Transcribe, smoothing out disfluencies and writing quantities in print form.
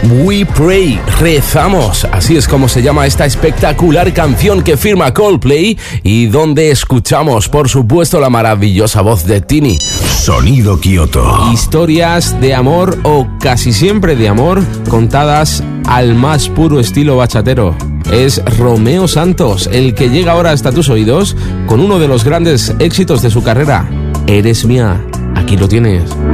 We Pray, rezamos, así es como se llama esta espectacular canción que firma Coldplay y donde escuchamos, por supuesto, la maravillosa voz de Tini. Sonido Kioto. Historias de amor o casi siempre de amor contadas al más puro estilo bachatero. Es Romeo Santos el que llega ahora hasta tus oídos con uno de los grandes éxitos de su carrera, Eres Mía. Aquí lo tienes.